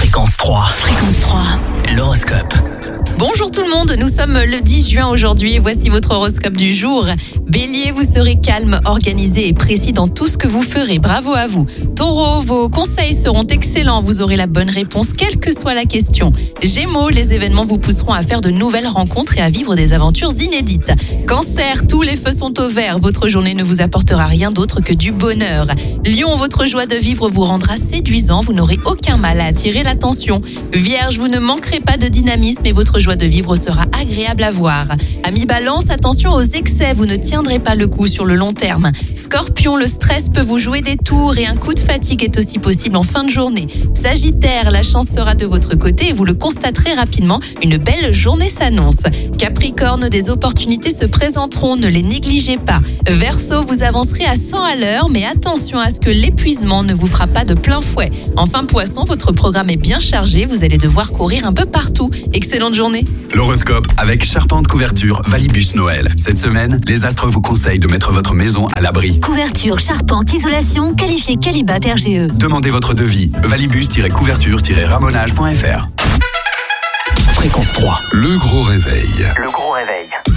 Fréquence 3. Fréquence 3. L'horoscope. Bonjour tout le monde, nous sommes le 10 juin aujourd'hui et voici votre horoscope du jour. Bélier, vous serez calme, organisé et précis dans tout ce que vous ferez. Bravo à vous. Taureau, vos conseils seront excellents, vous aurez la bonne réponse quelle que soit la question. Gémeaux, les événements vous pousseront à faire de nouvelles rencontres et à vivre des aventures inédites. Cancer, tous les feux sont au vert, votre journée ne vous apportera rien d'autre que du bonheur. Lion, votre joie de vivre vous rendra séduisant, vous n'aurez aucun mal à attirer l'attention. Vierge, vous ne manquerez pas de dynamisme et votre joie de vivre sera agréable à voir. Amis Balance, attention aux excès, vous ne tiendrez pas le coup sur le long terme. Scorpion, le stress peut vous jouer des tours et un coup de fatigue est aussi possible en fin de journée. Sagittaire, la chance sera de votre côté et vous le constaterez rapidement, une belle journée s'annonce. Capricorne, des opportunités se présenteront, ne les négligez pas. Verseau, vous avancerez à 100 à l'heure, mais attention à ce que l'épuisement ne vous fera pas de plein fouet. Enfin Poisson, votre programme est bien chargé, vous allez devoir courir un peu partout. Excellente journée. L'horoscope avec Charpente Couverture Valibus Noël. Cette semaine, les astres vous conseillent de mettre votre maison à l'abri. Couverture, charpente, isolation, qualifié Qualibat RGE. Demandez votre devis. Valibus-couverture-ramonage.fr. Fréquence 3. Le gros réveil. Le gros réveil.